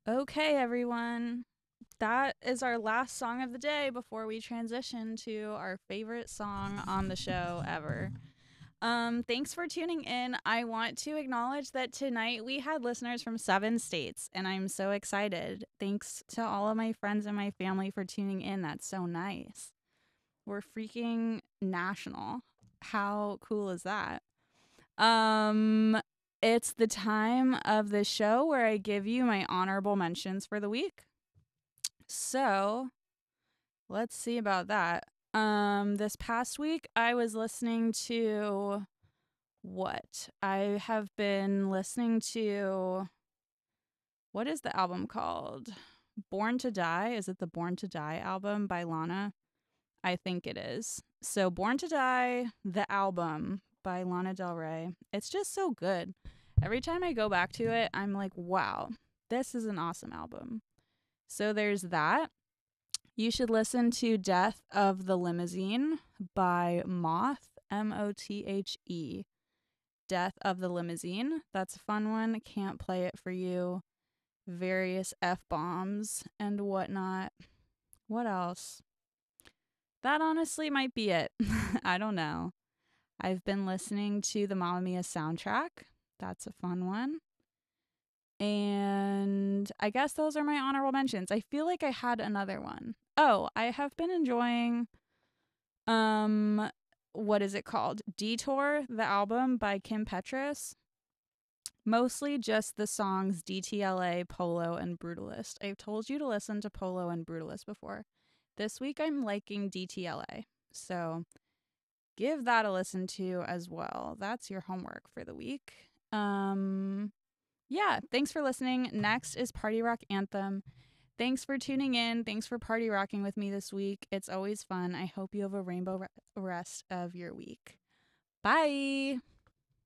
Okay, everyone. That is our last song of the day before we transition to our favorite song on the show ever. Thanks for tuning in. I want to acknowledge that tonight we had listeners from 7 states, and I'm so excited. Thanks to all of my friends and my family for tuning in. That's so nice. We're freaking national. How cool is that? Um, it's the time of the show where I give you my honorable mentions for the week. So let's see about that. This past week I was listening to what? I have been listening to what is the album called? Born to Die. Is it the Born to Die album by Lana? I think it is. So Born to Die, the album by Lana Del Rey. It's just so good. Every time I go back to it, I'm like, wow, this is an awesome album. So there's that. You should listen to Death of the Limousine by Moth, Mothe. Death of the Limousine. That's a fun one. Can't play it for you. Various F bombs and whatnot. What else? That honestly might be it. I don't know. I've been listening to the Mamma Mia soundtrack. That's a fun one. And I guess those are my honorable mentions. I feel like I had another one. Oh, I have been enjoying um what is it called? Detour, the album by Kim Petras. Mostly just the songs DTLA, Polo, and Brutalist. I've told you to listen to Polo and Brutalist before. This week I'm liking DTLA. So give that a listen to as well. That's your homework for the week. Yeah, thanks for listening. Next is Party Rock Anthem. Thanks for tuning in. Thanks for party rocking with me this week. It's always fun. I hope you have a rainbow rest of your week. Bye.